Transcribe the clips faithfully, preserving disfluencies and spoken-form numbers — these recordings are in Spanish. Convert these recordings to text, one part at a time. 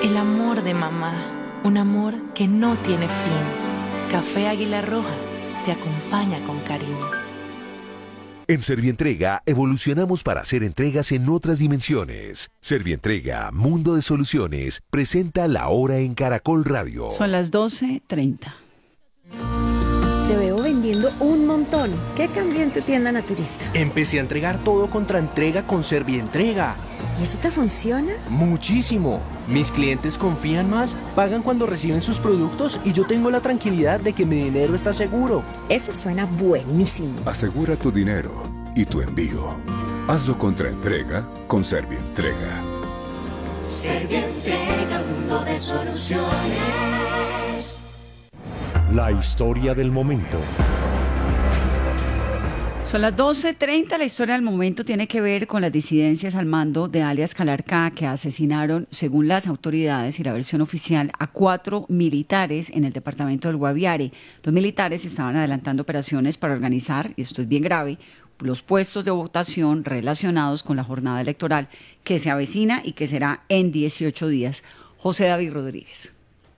El amor de mamá, un amor que no tiene fin. Café Águila Roja te acompaña con cariño. En Servientrega evolucionamos para hacer entregas en otras dimensiones. Servientrega, Mundo de Soluciones, presenta La Hora en Caracol Radio. Son las doce treinta. Te veo vendiendo un montón. ¿Qué cambió en tu tienda naturista? Empecé a entregar todo contra entrega con Servientrega. ¿Y eso te funciona? Muchísimo. Mis clientes confían más, pagan cuando reciben sus productos y yo tengo la tranquilidad de que mi dinero está seguro. Eso suena buenísimo. Asegura tu dinero y tu envío. Hazlo contra entrega con Servientrega. Servientrega, mundo de soluciones. La historia del momento. Son las doce treinta, la historia del momento tiene que ver con las disidencias al mando de alias Calarcá que asesinaron, según las autoridades y la versión oficial, a cuatro militares en el departamento del Guaviare. Los militares estaban adelantando operaciones para organizar, y esto es bien grave, los puestos de votación relacionados con la jornada electoral que se avecina y que será en dieciocho días. José David Rodríguez.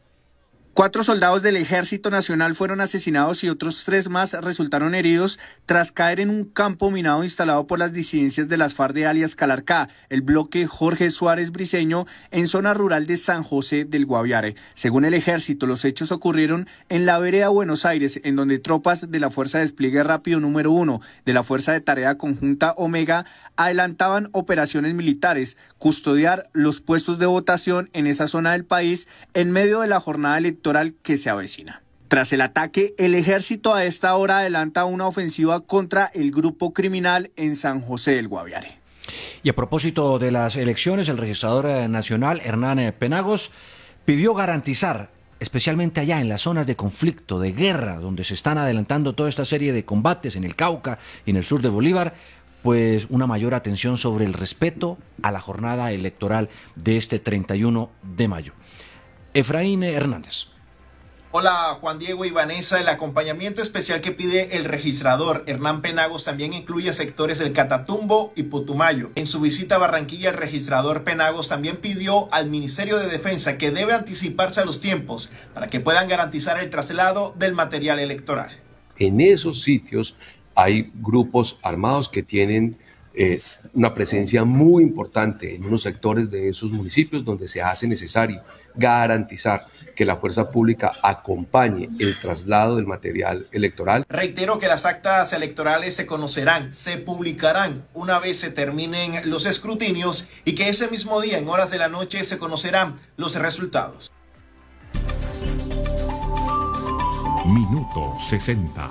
Cuatro soldados del Ejército Nacional fueron asesinados y otros tres más resultaron heridos tras caer en un campo minado instalado por las disidencias de las FARC de alias Calarcá, el bloque Jorge Suárez Briceño, en zona rural de San José del Guaviare. Según el Ejército, los hechos ocurrieron en la vereda Buenos Aires, en donde tropas de la Fuerza de Despliegue Rápido número uno de la Fuerza de Tarea Conjunta Omega adelantaban operaciones militares, custodiar los puestos de votación en esa zona del país en medio de la jornada electoral que se avecina. Tras el ataque, el ejército a esta hora adelanta una ofensiva contra el grupo criminal en San José del Guaviare. Y a propósito de las elecciones, el registrador nacional, Hernán Penagos, pidió garantizar, especialmente allá en las zonas de conflicto, de guerra, donde se están adelantando toda esta serie de combates en el Cauca y en el sur de Bolívar, pues una mayor atención sobre el respeto a la jornada electoral de este treinta y uno de mayo. Efraín Hernández. Hola Juan Diego y Vanessa, el acompañamiento especial que pide el registrador Hernán Penagos también incluye sectores del Catatumbo y Putumayo. En su visita a Barranquilla, el registrador Penagos también pidió al Ministerio de Defensa que debe anticiparse a los tiempos para que puedan garantizar el traslado del material electoral. En esos sitios hay grupos armados que tienen es una presencia muy importante en unos sectores de esos municipios donde se hace necesario garantizar que la fuerza pública acompañe el traslado del material electoral. Reitero que las actas electorales se conocerán, se publicarán una vez se terminen los escrutinios y que ese mismo día, en horas de la noche, se conocerán los resultados. Minuto sesenta.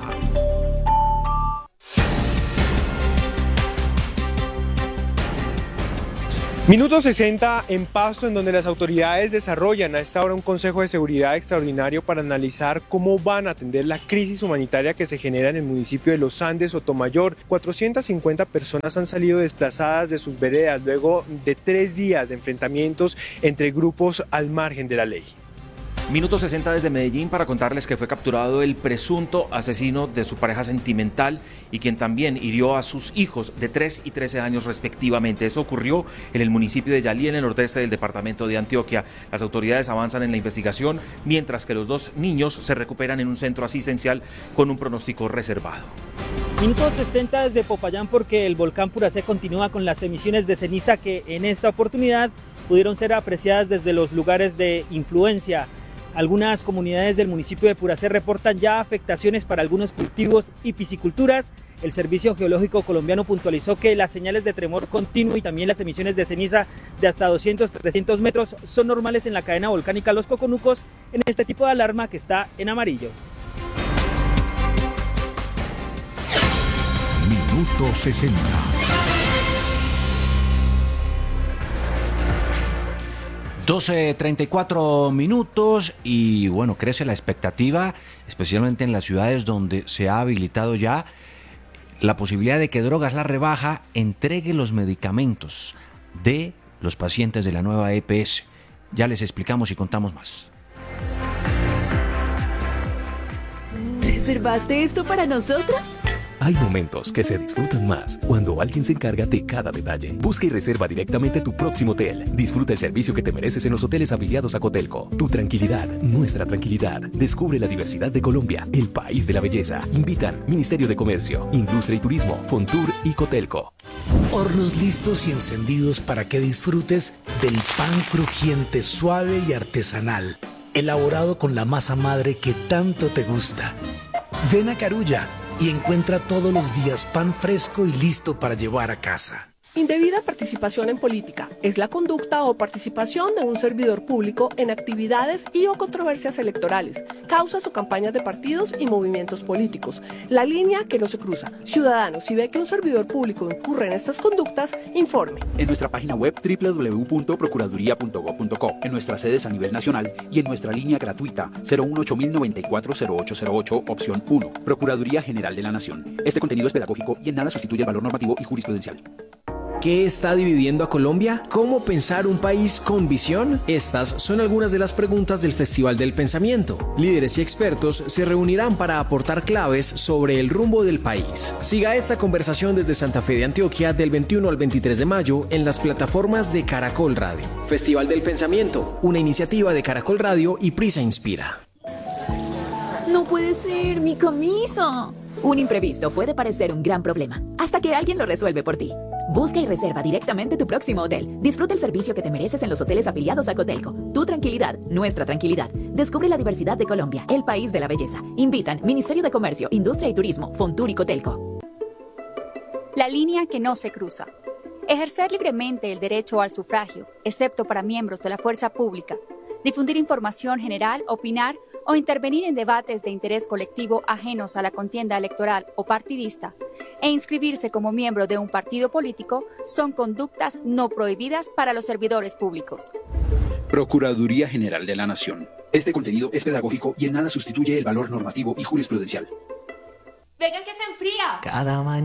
Minuto sesenta en Pasto, en donde las autoridades desarrollan a esta hora un Consejo de Seguridad extraordinario para analizar cómo van a atender la crisis humanitaria que se genera en el municipio de Los Andes, Sotomayor. cuatrocientas cincuenta personas han salido desplazadas de sus veredas luego de tres días de enfrentamientos entre grupos al margen de la ley. Minuto sesenta desde Medellín para contarles que fue capturado el presunto asesino de su pareja sentimental y quien también hirió a sus hijos de tres y trece años respectivamente. Eso ocurrió en el municipio de Yalí, en el nordeste del departamento de Antioquia. Las autoridades avanzan en la investigación, mientras que los dos niños se recuperan en un centro asistencial con un pronóstico reservado. Minuto sesenta desde Popayán, porque el volcán Puracé continúa con las emisiones de ceniza que en esta oportunidad pudieron ser apreciadas desde los lugares de influencia. Algunas comunidades del municipio de Puracé reportan ya afectaciones para algunos cultivos y pisciculturas. El Servicio Geológico Colombiano puntualizó que las señales de tremor continuo y también las emisiones de ceniza de hasta doscientos a trescientos metros son normales en la cadena volcánica Los Coconucos en este tipo de alarma que está en amarillo. Minuto sesenta. doce treinta y cuatro minutos y bueno, crece la expectativa, especialmente en las ciudades donde se ha habilitado ya la posibilidad de que Drogas La Rebaja entregue los medicamentos de los pacientes de la nueva E P S. Ya les explicamos y contamos más. ¿Reservaste esto para nosotros? Hay momentos que se disfrutan más cuando alguien se encarga de cada detalle. Busca y reserva directamente tu próximo hotel. Disfruta el servicio que te mereces en los hoteles afiliados a Cotelco. Tu tranquilidad, nuestra tranquilidad. Descubre la diversidad de Colombia, el país de la belleza. Invitan Ministerio de Comercio, Industria y Turismo, Fontur y Cotelco. Hornos listos y encendidos para que disfrutes del pan crujiente, suave y artesanal, elaborado con la masa madre que tanto te gusta. Ven a Carulla y encuentra todos los días pan fresco y listo para llevar a casa. Indebida participación en política es la conducta o participación de un servidor público en actividades y o controversias electorales, causas o campañas de partidos y movimientos políticos. La línea que no se cruza. Ciudadanos, si ve que un servidor público incurre en estas conductas, informe. En nuestra página web doble u doble u doble u punto procuraduría punto gob punto co, en nuestras sedes a nivel nacional y en nuestra línea gratuita cero uno ocho mil noventa y cuatro cero ocho cero ocho, opción uno. Procuraduría General de la Nación. Este contenido es pedagógico y en nada sustituye el valor normativo y jurisprudencial. ¿Qué está dividiendo a Colombia? ¿Cómo pensar un país con visión? Estas son algunas de las preguntas del Festival del Pensamiento. Líderes y expertos se reunirán para aportar claves sobre el rumbo del país. Siga esta conversación desde Santa Fe de Antioquia del veintiuno al veintitrés de mayo en las plataformas de Caracol Radio. Festival del Pensamiento, una iniciativa de Caracol Radio y Prisa Inspira. No puede ser, mi camisa. Un imprevisto puede parecer un gran problema, hasta que alguien lo resuelve por ti. Busca y reserva directamente tu próximo hotel. Disfruta el servicio que te mereces en los hoteles afiliados a Cotelco. Tu tranquilidad, nuestra tranquilidad. Descubre la diversidad de Colombia, el país de la belleza. Invitan Ministerio de Comercio, Industria y Turismo, Fontur y Cotelco. La línea que no se cruza. Ejercer libremente el derecho al sufragio, excepto para miembros de la fuerza pública. Difundir información general, opinar o intervenir en debates de interés colectivo ajenos a la contienda electoral o partidista, e inscribirse como miembro de un partido político son conductas no prohibidas para los servidores públicos. Procuraduría General de la Nación. Este contenido es pedagógico y en nada sustituye el valor normativo y jurisprudencial. ¡Venga que se enfría! Cada mañana